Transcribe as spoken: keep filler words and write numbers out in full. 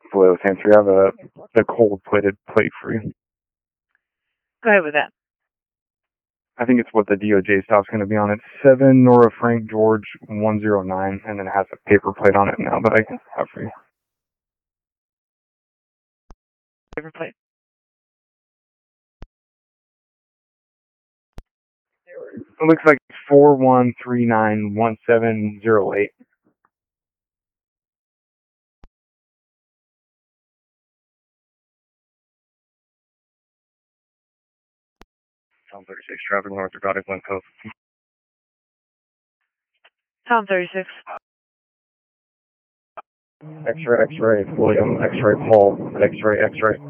Hello, Sam three. I have a, a cold-plated plate for you. Go ahead with that. I think it's what the D O J stop's going to be on. It's seven Nora Frank George one zero nine, and then it has a paper plate on it now that I can have for you. Paper plate. It looks like four one three nine one seven zero eight. Tom thirty-six, traffic north of Goddard Glen Cove. Tom thirty-six. X-ray, X-ray, William, X-ray, Paul, X-ray, X-ray.